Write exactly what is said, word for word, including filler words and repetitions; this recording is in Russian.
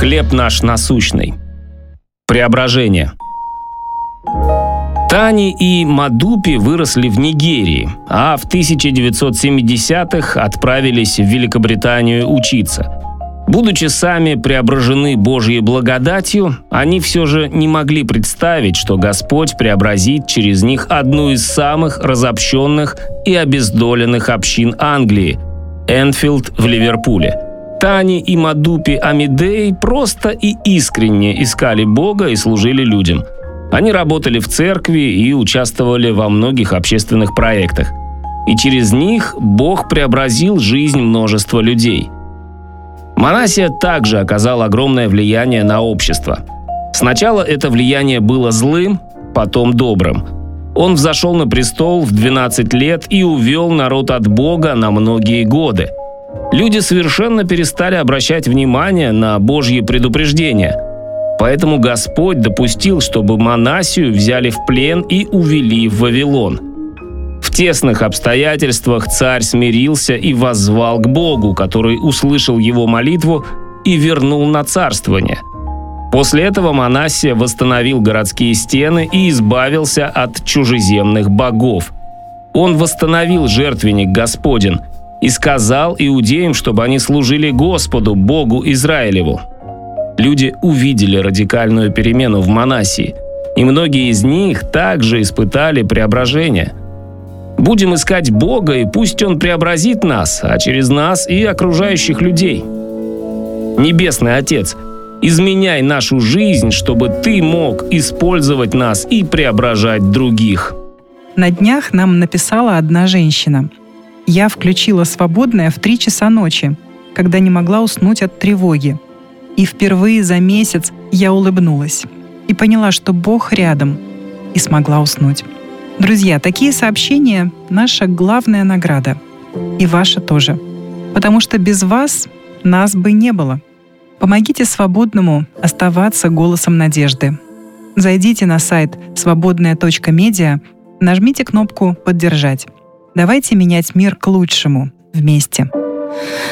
Хлеб наш насущный. Преображение. Тани и Мадупи выросли в Нигерии, а в тысяча девятьсот семидесятых отправились в Великобританию учиться. Будучи сами преображены Божьей благодатью, они все же не могли представить, что Господь преобразит через них одну из самых разобщенных и обездоленных общин Англии – Энфилд в Ливерпуле. Тани и Мадупи Амидей просто и искренне искали Бога и служили людям. Они работали в церкви и участвовали во многих общественных проектах. И через них Бог преобразил жизнь множества людей. Манассия также оказал огромное влияние на общество. Сначала это влияние было злым, потом добрым. Он взошел на престол в двенадцать лет и увел народ от Бога на многие годы. Люди совершенно перестали обращать внимание на Божьи предупреждения. Поэтому Господь допустил, чтобы Манассию взяли в плен и увели в Вавилон. В тесных обстоятельствах царь смирился и воззвал к Богу, который услышал его молитву и вернул на царствование. После этого Манассия восстановил городские стены и избавился от чужеземных богов. Он восстановил жертвенник Господень и сказал иудеям, чтобы они служили Господу, Богу Израилеву. Люди увидели радикальную перемену в Манассии, и многие из них также испытали преображение. Будем искать Бога, и пусть Он преобразит нас, а через нас и окружающих людей. Небесный Отец, изменяй нашу жизнь, чтобы Ты мог использовать нас и преображать других. На днях нам написала одна женщина. Я включила «Свободное» в три часа ночи, когда не могла уснуть от тревоги. И впервые за месяц я улыбнулась и поняла, что Бог рядом, и смогла уснуть. Друзья, такие сообщения — наша главная награда. И ваша тоже. Потому что без вас нас бы не было. Помогите «Свободному» оставаться голосом надежды. Зайдите на сайт свободная точка медиа, нажмите кнопку «Поддержать». Давайте менять мир к лучшему вместе.